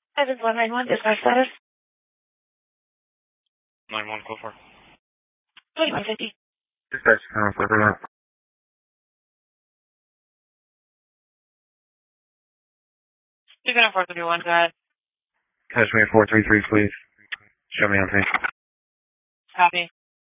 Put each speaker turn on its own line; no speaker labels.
Evans 191, dispatch status.
9-1, go for it.
2150.
Dispatch, for that.
You're going to 431, go ahead.
Catch me at 433, please. Show me on tape.
Copy.